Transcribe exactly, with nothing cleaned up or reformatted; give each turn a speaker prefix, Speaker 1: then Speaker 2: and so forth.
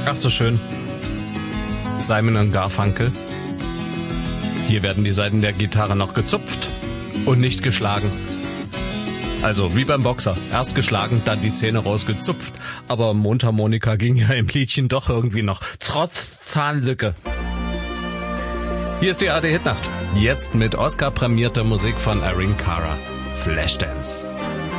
Speaker 1: Ach so schön. Simon und Garfunkel. Hier werden die Saiten der Gitarre noch gezupft und nicht geschlagen. Also wie beim Boxer. Erst geschlagen, dann die Zähne rausgezupft. Aber Mundharmonika ging ja im Liedchen doch irgendwie noch. Trotz Zahnlücke. Hier ist die A R D Hitnacht. Jetzt mit Oscar-prämierter Musik von Irene Cara. Flashdance.